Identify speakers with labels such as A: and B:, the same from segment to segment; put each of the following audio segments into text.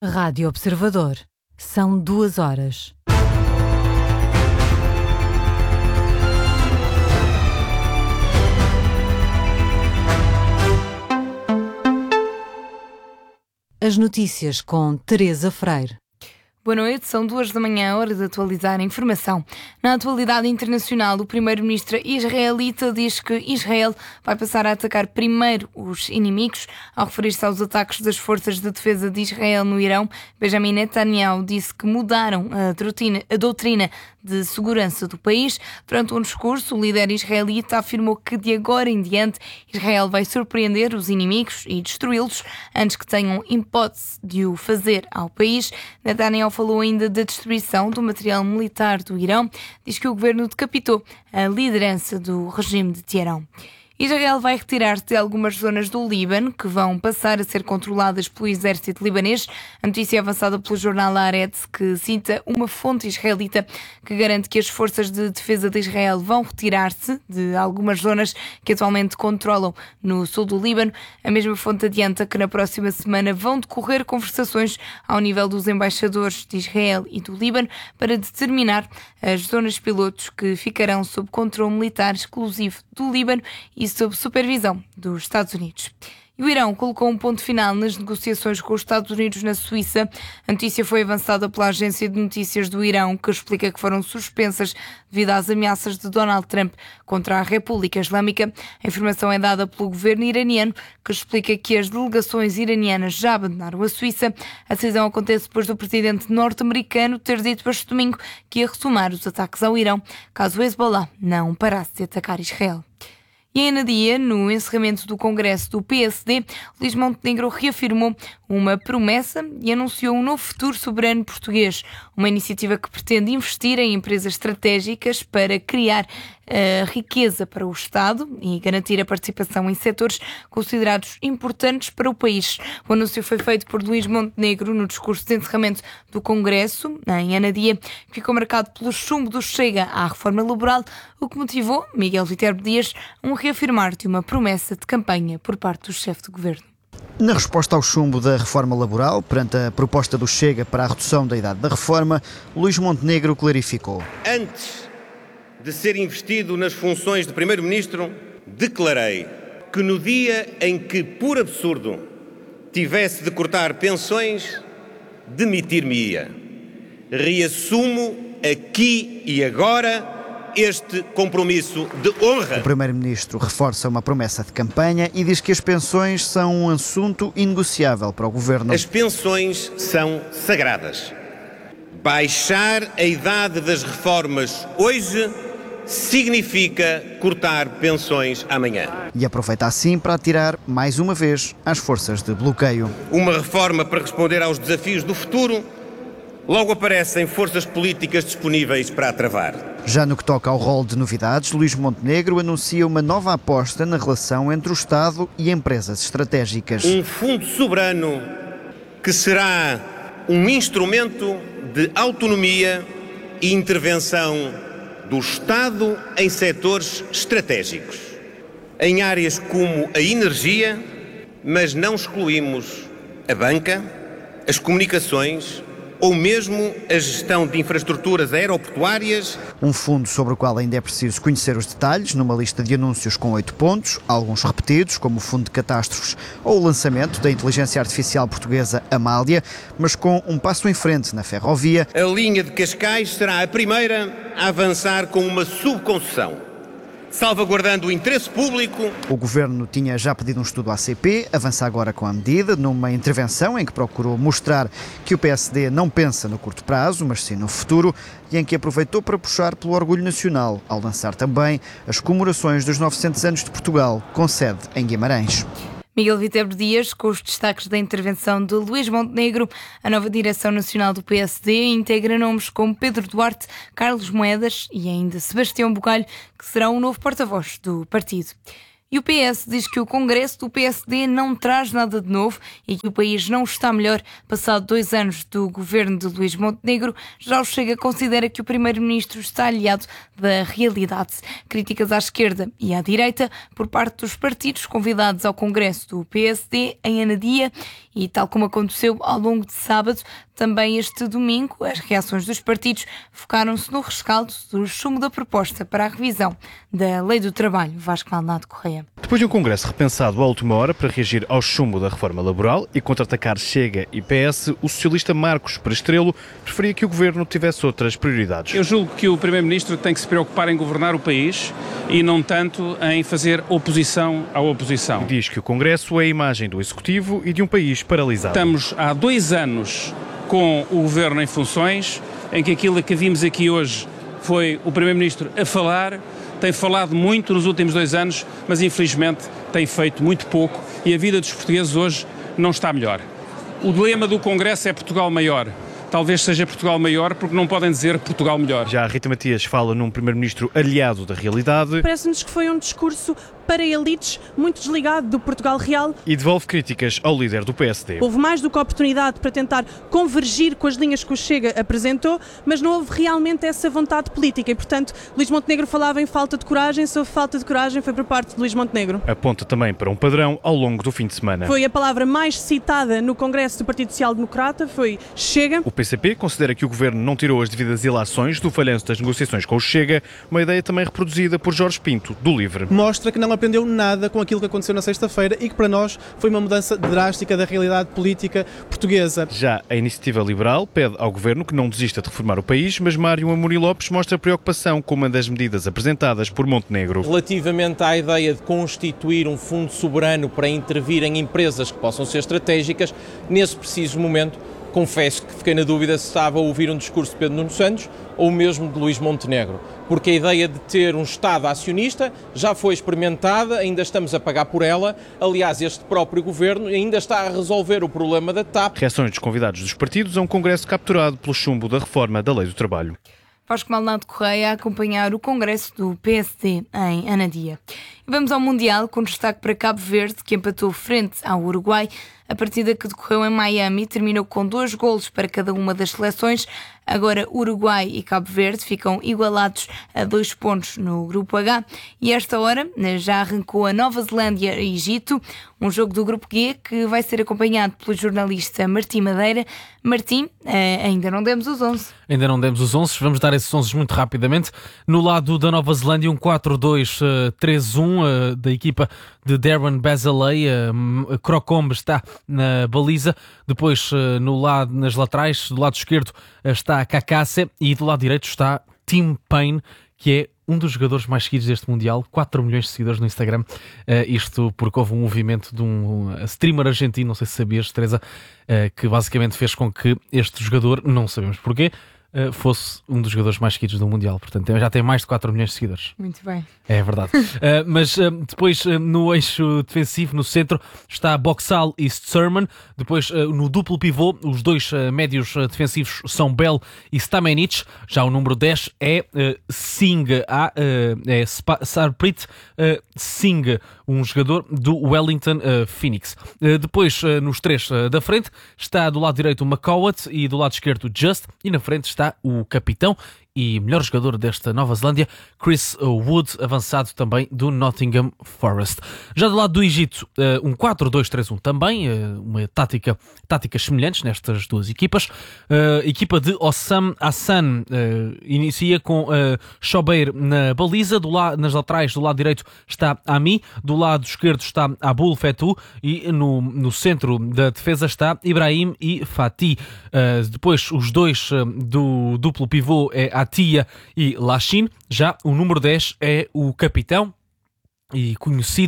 A: Rádio Observador. São 2 horas. As notícias com Teresa Freire.
B: Boa noite, são 2 da manhã, hora de atualizar a informação. Na atualidade internacional, o primeiro-ministro israelita diz que Israel vai passar a atacar primeiro os inimigos. Ao referir-se aos ataques das forças de defesa de Israel no Irão, Benjamin Netanyahu disse que mudaram a doutrina de segurança do país. Durante um discurso, o líder israelita afirmou que de agora em diante Israel vai surpreender os inimigos e destruí-los antes que tenham hipótese de o fazer ao país. Netanyahu falou ainda da destruição do material militar do Irão. Diz que o governo decapitou a liderança do regime de Teherão. Israel vai retirar-se de algumas zonas do Líbano que vão passar a ser controladas pelo exército libanês. A notícia é avançada pelo jornal Haaretz, que cita uma fonte israelita que garante que as forças de defesa de Israel vão retirar-se de algumas zonas que atualmente controlam no sul do Líbano. A mesma fonte adianta que na próxima semana vão decorrer conversações ao nível dos embaixadores de Israel e do Líbano para determinar as zonas pilotos que ficarão sob controle militar exclusivo do Líbano e sob supervisão dos Estados Unidos. E o Irão colocou um ponto final nas negociações com os Estados Unidos na Suíça. A notícia foi avançada pela agência de notícias do Irão, que explica que foram suspensas devido às ameaças de Donald Trump contra a República Islâmica. A informação é dada pelo governo iraniano, que explica que as delegações iranianas já abandonaram a Suíça. A decisão acontece depois do presidente norte-americano ter dito este domingo que ia retomar os ataques ao Irão, caso o Hezbollah não parasse de atacar Israel. E em Anadia, no encerramento do Congresso do PSD, Luís Montenegro reafirmou uma promessa e anunciou um novo futuro soberano português, uma iniciativa que pretende investir em empresas estratégicas para criar riqueza para o Estado e garantir a participação em setores considerados importantes para o país. O anúncio foi feito por Luís Montenegro no discurso de encerramento do Congresso, em Anadia, que ficou marcado pelo chumbo do Chega à reforma laboral, o que motivou Miguel Viterbo Dias a reafirmar de uma promessa de campanha por parte do chefe de governo.
C: Na resposta ao chumbo da reforma laboral, perante a proposta do Chega para a redução da idade da reforma, Luís Montenegro clarificou.
D: Antes de ser investido nas funções de Primeiro-Ministro, declarei que no dia em que, por absurdo, tivesse de cortar pensões, demitir-me-ia. Reassumo aqui e agora este compromisso de honra.
C: O Primeiro-Ministro reforça uma promessa de campanha e diz que as pensões são um assunto inegociável para o Governo.
D: As pensões são sagradas. Baixar a idade das reformas hoje significa cortar pensões amanhã.
C: E aproveita assim para atirar, mais uma vez, às forças de bloqueio.
D: Uma reforma para responder aos desafios do futuro, logo aparecem forças políticas disponíveis para a travar.
C: Já no que toca ao rol de novidades, Luís Montenegro anuncia uma nova aposta na relação entre o Estado e empresas estratégicas.
D: Um fundo soberano que será um instrumento de autonomia e intervenção do Estado em setores estratégicos, em áreas como a energia, mas não excluímos a banca, as comunicações ou mesmo a gestão de infraestruturas aeroportuárias.
C: Um fundo sobre o qual ainda é preciso conhecer os detalhes, numa lista de anúncios com 8 pontos, alguns repetidos, como o Fundo de Catástrofes ou o lançamento da inteligência artificial portuguesa Amália, mas com um passo em frente na ferrovia.
D: A linha de Cascais será a primeira a avançar com uma subconcessão, salvaguardando o interesse público.
C: O Governo tinha já pedido um estudo à ACP, avança agora com a medida, numa intervenção em que procurou mostrar que o PSD não pensa no curto prazo, mas sim no futuro, e em que aproveitou para puxar pelo orgulho nacional, ao lançar também as comemorações dos 900 anos de Portugal, com sede em Guimarães.
B: Miguel Viterbo Dias, com os destaques da intervenção de Luís Montenegro. A nova direção nacional do PSD integra nomes como Pedro Duarte, Carlos Moedas e ainda Sebastião Bugalho, que será o novo porta-voz do partido. E o PS diz que o Congresso do PSD não traz nada de novo e que o país não está melhor. Passado 2 anos do governo de Luís Montenegro, já o Chega considera que o primeiro-ministro está aliado da realidade. Críticas à esquerda e à direita por parte dos partidos convidados ao Congresso do PSD em Anadia e, tal como aconteceu ao longo de sábado, também este domingo, as reações dos partidos focaram-se no rescaldo do chumbo da proposta para a revisão da Lei do Trabalho. Vasco Maldonado Correia.
E: Depois de um congresso repensado à última hora para reagir ao chumbo da reforma laboral e contra-atacar Chega e PS, o socialista Marcos Perestrelo preferia que o governo tivesse outras prioridades.
F: Eu julgo que o primeiro-ministro tem que se preocupar em governar o país e não tanto em fazer oposição à oposição.
E: Diz que o congresso é a imagem do executivo e de um país paralisado.
F: Estamos há 2 anos com o governo em funções, em que aquilo que vimos aqui hoje foi o primeiro-ministro a falar, tem falado muito nos últimos 2 anos, mas infelizmente tem feito muito pouco e a vida dos portugueses hoje não está melhor. O dilema do Congresso é Portugal maior. Talvez seja Portugal maior porque não podem dizer Portugal melhor.
E: Já a Rita Matias fala num primeiro-ministro aliado da realidade.
G: Parece-nos que foi um discurso para elites, muito desligado do Portugal real.
E: E devolve críticas ao líder do PSD.
G: Houve mais do que oportunidade para tentar convergir com as linhas que o Chega apresentou, mas não houve realmente essa vontade política e, portanto, Luís Montenegro falava em falta de coragem. Se houve falta de coragem foi por parte de Luís Montenegro.
E: Aponta também para um padrão ao longo do fim de semana.
G: Foi a palavra mais citada no Congresso do Partido Social Democrata, foi Chega.
E: O PCP considera que o governo não tirou as devidas ilações do falhanço das negociações com o Chega, uma ideia também reproduzida por Jorge Pinto, do LIVRE.
H: Mostra que não aprendeu nada com aquilo que aconteceu na sexta-feira e que para nós foi uma mudança drástica da realidade política portuguesa.
E: Já a Iniciativa Liberal pede ao governo que não desista de reformar o país, mas Mário Amorim Lopes mostra preocupação com uma das medidas apresentadas por Montenegro.
I: Relativamente à ideia de constituir um fundo soberano para intervir em empresas que possam ser estratégicas, nesse preciso momento, confesso que fiquei na dúvida se estava a ouvir um discurso de Pedro Nuno Santos ou mesmo de Luís Montenegro, porque a ideia de ter um Estado acionista já foi experimentada, ainda estamos a pagar por ela. Aliás, este próprio governo ainda está a resolver o problema da TAP.
E: Reações dos convidados dos partidos a um congresso capturado pelo chumbo da reforma da Lei do Trabalho.
B: Vasco Maldonado Correia a acompanhar o congresso do PSD em Anadia. E vamos ao Mundial, com destaque para Cabo Verde, que empatou frente ao Uruguai. A partida que decorreu em Miami terminou com 2 golos para cada uma das seleções. Agora Uruguai e Cabo Verde ficam igualados a 2 pontos no Grupo H. E a esta hora já arrancou a Nova Zelândia e Egito, um jogo do Grupo G que vai ser acompanhado pelo jornalista Martim Madeira. Martim, ainda não demos os 11.
J: Ainda não demos os 11, vamos dar esses 11 muito rapidamente. No lado da Nova Zelândia, um 4-2-3-1 da equipa de Darren Bazaley. Crocombe está na baliza. Depois, nas laterais, do lado esquerdo está Cacace e do lado direito está Tim Payne, que é um dos jogadores mais seguidos deste Mundial, 4 milhões de seguidores no Instagram. Isto porque houve um movimento de um streamer argentino, não sei se sabias, Teresa, que basicamente fez com que este jogador, não sabemos porquê, fosse um dos jogadores mais seguidos do Mundial. Portanto, já tem mais de 4 milhões de seguidores.
B: Muito bem.
J: É verdade. Mas depois, no eixo defensivo, no centro, está Boxall e Sturman. Depois, no duplo pivô, os 2 médios defensivos são Bell e Stamenic. Já o número 10 é Singh, Sarpreet Singh, um jogador do Wellington Phoenix. Depois, nos 3 da frente, está do lado direito o McCowett e do lado esquerdo o Just. E na frente está o capitão e melhor jogador desta Nova Zelândia, Chris Wood, avançado também do Nottingham Forest. Já do lado do Egito, um 4-2-3-1 também, uma táticas semelhantes nestas duas equipas. A equipa de Hossam Hassan inicia com Chobeir na baliza, nas laterais do lado direito está Ami, do lado esquerdo está Abul Fetu e no centro da defesa está Ibrahim e Fatih. Depois os 2 do duplo pivô é Atia e Lachin. Já o número 10 é o capitão e conhecido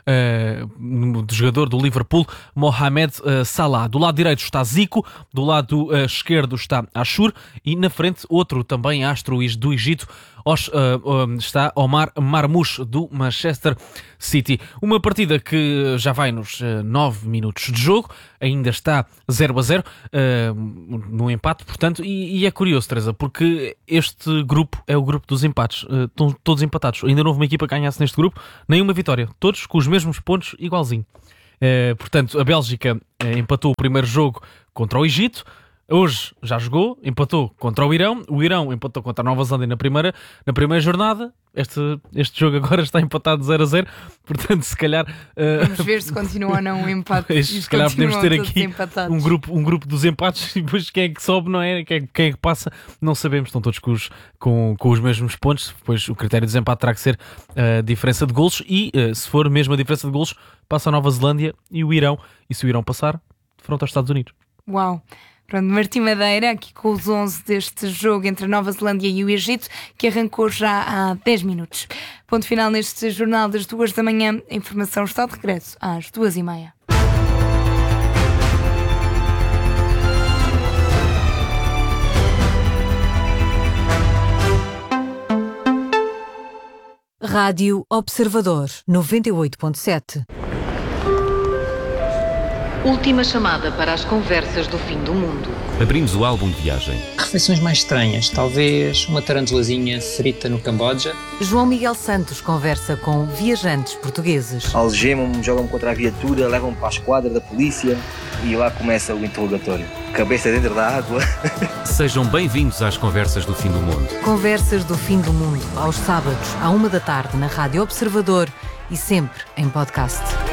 J: do jogador do Liverpool, Mohamed Salah. Do lado direito está Zico, do lado esquerdo está Ashur e na frente outro também astro do Egito, está Omar Marmoush do Manchester City. Uma partida que já vai nos 9 minutos de jogo, ainda está 0-0 no empate, portanto, e é curioso, Teresa, porque este grupo é o grupo dos empates, estão todos empatados, ainda não houve uma equipa que ganhasse neste grupo, nenhuma vitória, todos com os mesmos pontos, igualzinho. Portanto, a Bélgica empatou o primeiro jogo contra o Egito. Hoje já jogou, empatou contra o Irão empatou contra a Nova Zelândia na primeira jornada. Este jogo agora está empatado 0-0, portanto se calhar...
B: Vamos ver se continua ou não o empate.
J: Se calhar podemos ter aqui um grupo dos empates e depois quem é que sobe, não é? Quem é que passa, não sabemos, estão todos com os mesmos pontos, depois o critério de desempate terá que ser a diferença de golos e se for mesmo a diferença de golos, passa a Nova Zelândia e o Irão, e se o Irão passar, defronta aos Estados Unidos.
B: Uau! Pronto, Martim Madeira, aqui com os 11 deste jogo entre a Nova Zelândia e o Egito, que arrancou já há 10 minutos. Ponto final neste jornal das 2 da manhã. A informação está de regresso às 2h30.
A: Rádio Observador 98.7.
K: Última chamada para as conversas do fim do mundo.
L: Abrimos o álbum de viagem.
M: Refeições mais estranhas, talvez uma tarantulazinha frita no Camboja.
A: João Miguel Santos conversa com viajantes portugueses.
N: Algemam-me, jogam-me contra a viatura, levam-me para a esquadra da polícia e lá começa o interrogatório. Cabeça dentro da água.
L: Sejam bem-vindos às Conversas do Fim do Mundo.
A: Conversas do Fim do Mundo, aos sábados, à 1 da tarde, na Rádio Observador e sempre em podcast.